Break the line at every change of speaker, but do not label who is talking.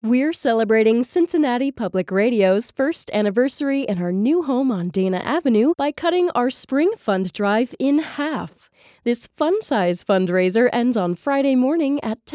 We're celebrating Cincinnati Public Radio's first anniversary in our new home on Dana Avenue by cutting our spring fund drive in half. This fun-size fundraiser ends on Friday morning at 10